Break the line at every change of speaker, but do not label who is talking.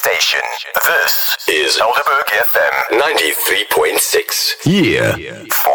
station. This is Elderberg FM 93.6. Here for